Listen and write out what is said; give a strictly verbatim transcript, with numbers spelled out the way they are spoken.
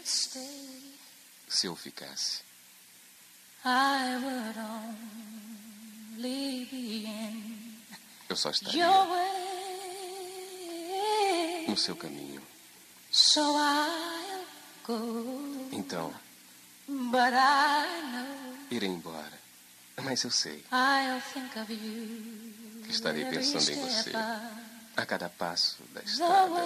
Se eu ficasse, eu só estaria no seu caminho. Então, irei embora. Mas eu sei que estarei pensando em você a cada passo da estrada.